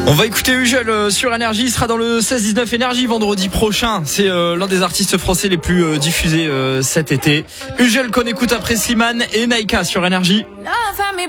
On va écouter Ugel sur Énergie. Il sera dans le 16-19 Énergie vendredi prochain. C'est l'un des artistes français les plus diffusés cet été. Ugel qu'on écoute après Slimane et Naika sur Énergie. Love had me